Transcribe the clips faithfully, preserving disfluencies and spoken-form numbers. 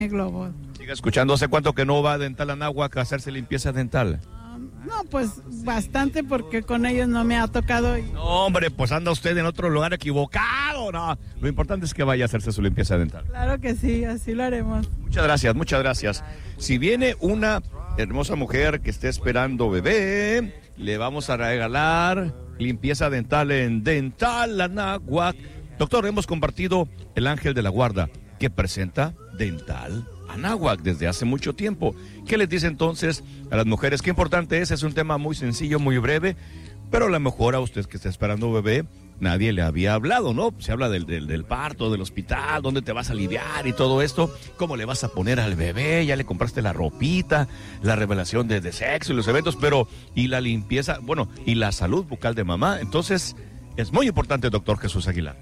globos. Siga escuchando, ¿hace cuánto que no va a Dental Anáhuac a hacerse limpieza dental? No, pues bastante, porque con ellos no me ha tocado. No, hombre, pues anda usted en otro lugar equivocado, no. Lo importante es que vaya a hacerse su limpieza dental. Claro que sí, así lo haremos. Muchas gracias, muchas gracias. Si viene una hermosa mujer que esté esperando bebé, le vamos a regalar limpieza dental en Dental Anáhuac. Doctor, hemos compartido el ángel de la guarda que presenta Dental Anáhuac desde hace mucho tiempo. ¿Qué les dice entonces a las mujeres? Qué importante es, es un tema muy sencillo, muy breve, pero a lo mejor a usted que está esperando bebé, nadie le había hablado, ¿no? Se habla del, del, del parto, del hospital, dónde te vas a aliviar y todo esto, cómo le vas a poner al bebé, ya le compraste la ropita, la revelación de, de sexo y los eventos, pero y la limpieza, bueno, y la salud bucal de mamá. Entonces, es muy importante, doctor Jesús Aguilar.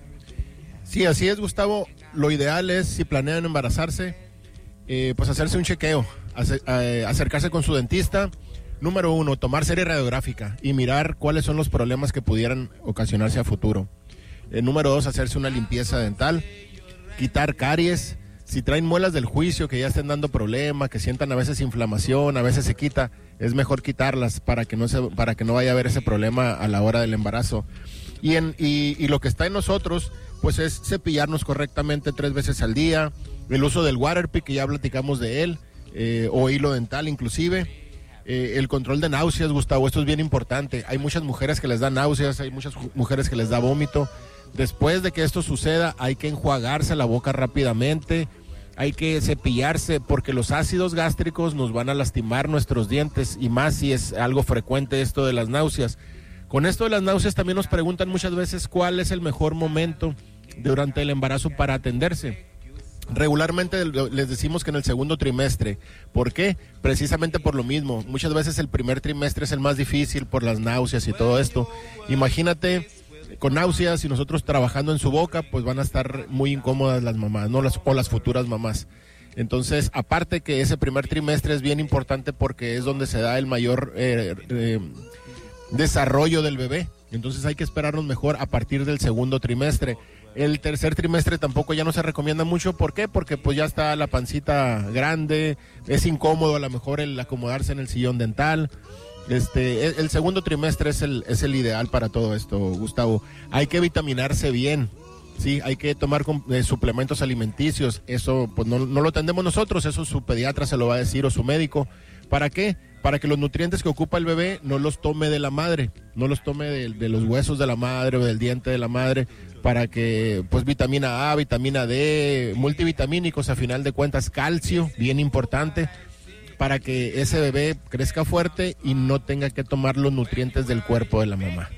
Sí, así es, Gustavo. Lo ideal es, si planean embarazarse, eh, pues hacerse un chequeo, hacer, eh, acercarse con su dentista. Número uno, tomar serie radiográfica y mirar cuáles son los problemas que pudieran ocasionarse a futuro. Eh, número dos, hacerse una limpieza dental, quitar caries. Si traen muelas del juicio que ya estén dando problema, que sientan a veces inflamación, a veces se quita, es mejor quitarlas para que no se, para que no vaya a haber ese problema a la hora del embarazo. Y, en, y, y lo que está en nosotros, pues es cepillarnos correctamente tres veces al día, el uso del Waterpik, que ya platicamos de él, eh, o hilo dental inclusive, eh, el control de náuseas, Gustavo, esto es bien importante. Hay muchas mujeres que les da náuseas, hay muchas mujeres que les da vómito. Después de que esto suceda, hay que enjuagarse la boca rápidamente, hay que cepillarse, porque los ácidos gástricos nos van a lastimar nuestros dientes, y más si es algo frecuente esto de las náuseas. Con esto de las náuseas también nos preguntan muchas veces cuál es el mejor momento durante el embarazo para atenderse. Regularmente les decimos que en el segundo trimestre. ¿Por qué? Precisamente por lo mismo. Muchas veces el primer trimestre es el más difícil por las náuseas y todo esto. Imagínate con náuseas y nosotros trabajando en su boca, pues van a estar muy incómodas las mamás, ¿no? Las, o las futuras mamás. Entonces, aparte que ese primer trimestre es bien importante porque es donde se da el mayor eh, eh, desarrollo del bebé. Entonces hay que esperarnos mejor a partir del segundo trimestre. El tercer trimestre tampoco ya no se recomienda mucho. ¿Por qué? Porque pues ya está la pancita grande, es incómodo a lo mejor el acomodarse en el sillón dental. Este, el, el segundo trimestre es el, es el ideal para todo esto, Gustavo. Hay que vitaminarse bien, sí, hay que tomar eh, suplementos alimenticios. Eso pues no, no lo atendemos nosotros, eso su pediatra se lo va a decir o su médico. ¿Para qué? Para que los nutrientes que ocupa el bebé no los tome de la madre, no los tome de, de los huesos de la madre o del diente de la madre, para que, pues, vitamina A, vitamina D, multivitamínicos, a final de cuentas, calcio, bien importante, para que ese bebé crezca fuerte y no tenga que tomar los nutrientes del cuerpo de la mamá.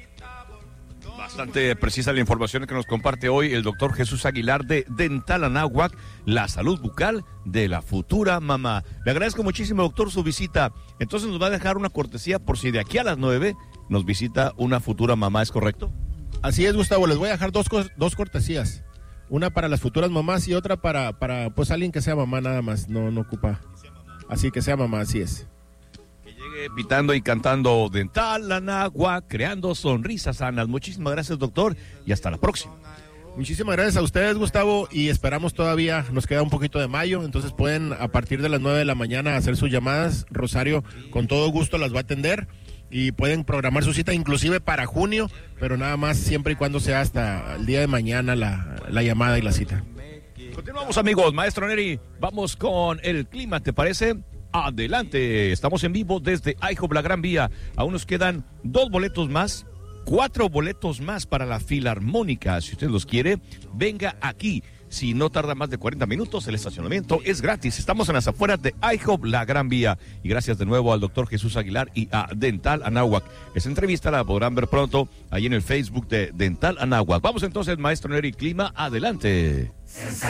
Bastante precisa la información que nos comparte hoy el doctor Jesús Aguilar de Dental Anáhuac, la salud bucal de la futura mamá. Le agradezco muchísimo, doctor, su visita. Entonces nos va a dejar una cortesía por si de aquí a las nueve nos visita una futura mamá, ¿es correcto? Así es, Gustavo, les voy a dejar dos, dos cortesías. Una para las futuras mamás y otra para, para pues alguien que sea mamá nada más, no, no ocupa. Así que sea mamá, así es. Llegue pitando y cantando Dental Anáhuac, creando sonrisas sanas. Muchísimas gracias, doctor, y hasta la próxima. Muchísimas gracias a ustedes, Gustavo, y esperamos todavía, nos queda un poquito de mayo, entonces pueden a partir de las nueve de la mañana hacer sus llamadas. Rosario con todo gusto las va a atender y pueden programar su cita inclusive para junio, pero nada más siempre y cuando sea hasta el día de mañana la, la llamada y la cita. Continuamos, amigos. Maestro Neri, vamos con el clima, ¿te parece? Adelante, estamos en vivo desde I H O P La Gran Vía. Aún nos quedan dos boletos más, cuatro boletos más para la Filarmónica. Si usted los quiere, venga aquí. Si no tarda más de cuarenta minutos, el estacionamiento es gratis. Estamos en las afueras de I H O P La Gran Vía. Y gracias de nuevo al doctor Jesús Aguilar y a Dental Anáhuac. Esa entrevista la podrán ver pronto ahí en el Facebook de Dental Anáhuac. Vamos entonces, maestro Neri, clima, adelante.